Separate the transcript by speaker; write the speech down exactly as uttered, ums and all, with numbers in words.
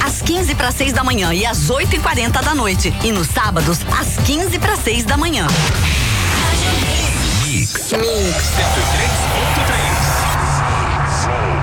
Speaker 1: às quinze para seis da manhã e às oito e quarenta da noite. E nos sábados, às quinze para seis da manhã.
Speaker 2: Mix. Mix.